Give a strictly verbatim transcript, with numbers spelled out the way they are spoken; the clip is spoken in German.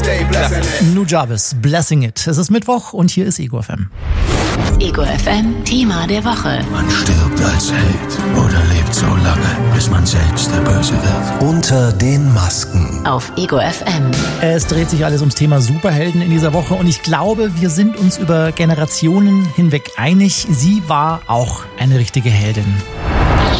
stay blessing it. Nujabes, Blessing It. Es ist Mittwoch und hier ist Ego F M. Ego F M, Thema der Woche. Man stirbt als Held oder lebt so lange, bis man selbst der Böse wird. Unter den Masken. Auf Ego F M. Es dreht sich alles ums Thema Superhelden in dieser Woche und ich glaube, wir sind uns über Generationen hinweg einig. Sie war auch eine richtige Heldin.